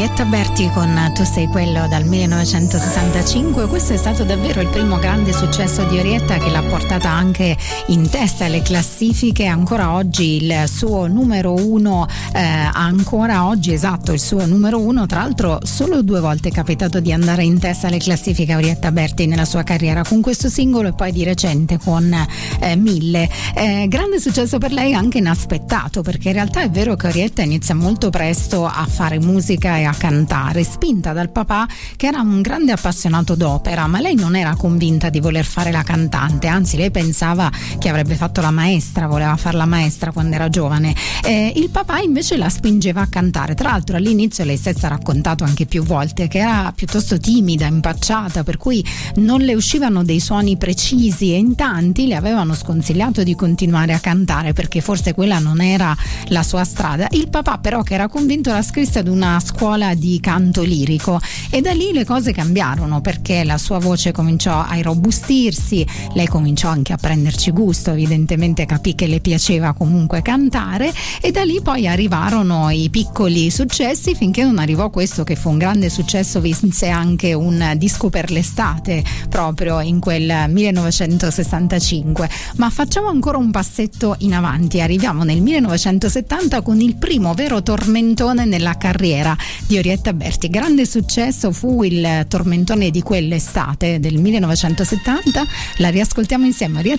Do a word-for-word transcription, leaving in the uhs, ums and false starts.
Orietta Berti con Tu sei quello dal millenovecentosessantacinque. Questo è stato davvero il primo grande successo di Orietta, che l'ha portata anche in testa alle classifiche. Ancora oggi il suo numero uno, eh, ancora oggi esatto il suo numero uno. Tra l'altro solo due volte è capitato di andare in testa alle classifiche a Orietta Berti nella sua carriera, con questo singolo e poi di recente con eh, Mille. Eh, grande successo per lei, anche inaspettato, perché in realtà è vero che Orietta inizia molto presto a fare musica e a cantare, spinta dal papà che era un grande appassionato d'opera, ma lei non era convinta di voler fare la cantante, anzi lei pensava che avrebbe fatto la maestra, voleva fare la maestra quando era giovane. Eh, il papà invece la spingeva a cantare. Tra l'altro all'inizio lei stessa ha raccontato anche più volte che era piuttosto timida, impacciata, per cui non le uscivano dei suoni precisi e in tanti le avevano sconsigliato di continuare a cantare perché forse quella non era la sua strada. Il papà però, che era convinto, la scrisse ad una scuola di canto lirico e da lì le cose cambiarono, perché la sua voce cominciò a irrobustirsi, lei cominciò anche a prenderci gusto, evidentemente capì che le piaceva comunque cantare e da lì poi arrivarono i piccoli successi, finché non arrivò questo che fu un grande successo, vinse anche un disco per l'estate proprio in quel millenovecentosessantacinque. Ma facciamo ancora un passetto in avanti, arriviamo nel millenovecentosettanta con il primo vero tormentone nella carriera di Orietta Berti. Grande successo fu il tormentone di quell'estate del millenovecentosettanta, la riascoltiamo insieme. Orietta